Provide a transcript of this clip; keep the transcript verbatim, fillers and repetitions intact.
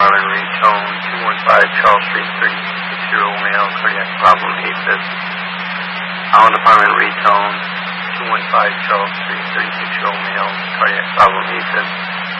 Marlon Retone, two one five Charles Street, thirty-six-year-old male, cardiac problem, AFib. Allen Department Retone, two one five Charles Street, thirty-six-year-old male, cardiac problem, AFib.